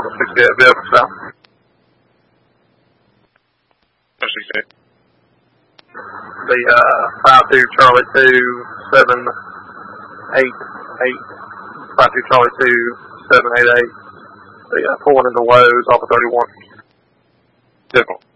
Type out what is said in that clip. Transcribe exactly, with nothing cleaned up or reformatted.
the sixty-eight vehicle south. sixty-eight. The uh, five two Charlie two seven eight eight, five two Charlie two seven eight eight. The uh, pulling in the lows off of thirty-one. Difficult.